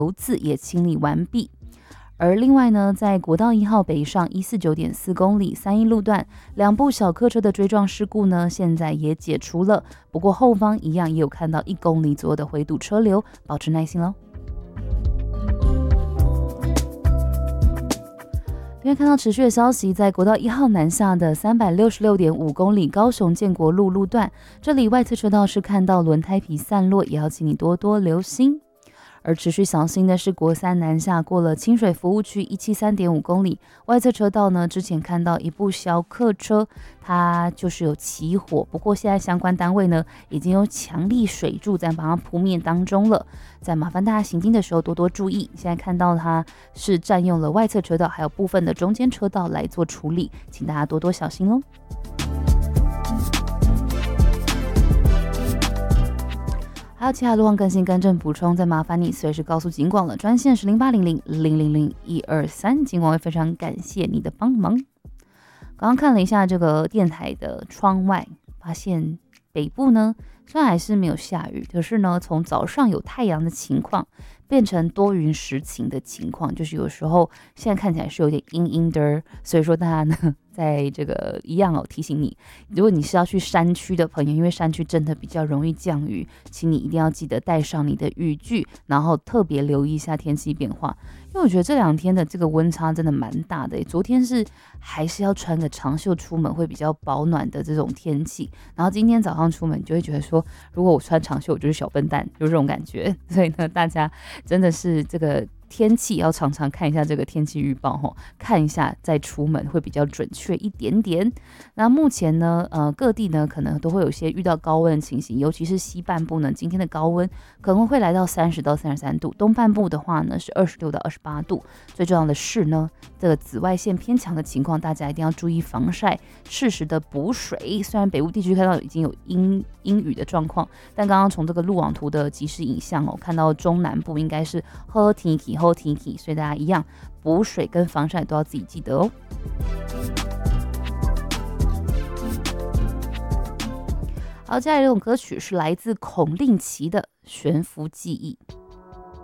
油渍也清理完毕。而另外呢，在国道1号北上 149.4 公里3义路段，两部小客车的追撞事故呢，现在也解除了。不过后方一样也有看到1公里左右的回堵车流，保持耐心咯。另外看到持续的消息，在国道1号南下的 366.5 公里高雄建国路路段，这里外侧车道是看到轮胎皮散落，也要请你多多留心。而持续小心的是国三南下过了清水服务区 173.5 公里，外侧车道呢，之前看到一部小客车，它就是有起火，不过现在相关单位呢，已经有强力水柱在把它扑灭当中了。在麻烦大家行经的时候多多注意，现在看到它是占用了外侧车道还有部分的中间车道来做处理，请大家多多小心咯。还有其他路况更新更正补充，再麻烦你随时告诉警广了，专线是0800000123，警广会非常感谢你的帮忙。刚刚看了一下这个电台的窗外，发现北部呢虽然还是没有下雨，可是呢从早上有太阳的情况变成多云时晴的情况，就是有时候现在看起来是有点阴阴的，所以说大家呢在这个一样提醒你，如果你是要去山区的朋友，因为山区真的比较容易降雨，请你一定要记得带上你的雨具，然后特别留意一下天气变化。因为我觉得这2天的这个温差真的蛮大的，昨天是还是要穿个长袖出门会比较保暖的这种天气，然后今天早上出门就会觉得说，如果我穿长袖我就是小笨蛋，就这种感觉。所以呢，大家真的是这个天气要常常看一下这个天气预报，看一下再出门会比较准确一点点。那目前呢，各地呢可能都会有一些遇到高温的情形，尤其是西半部呢，今天的高温可能会来到30到33度，东半部的话呢是26到28度。最重要的是呢，这个紫外线偏强的情况，大家一定要注意防晒，适时的补水。虽然北部地区看到已经有阴雨的状况，但刚刚从这个路网图的即时影像看到中南部应该是好天气，所以大家一样补水跟防晒都要自己记得哦。好，接下来这种歌曲是来自孔令奇的《悬浮记忆》。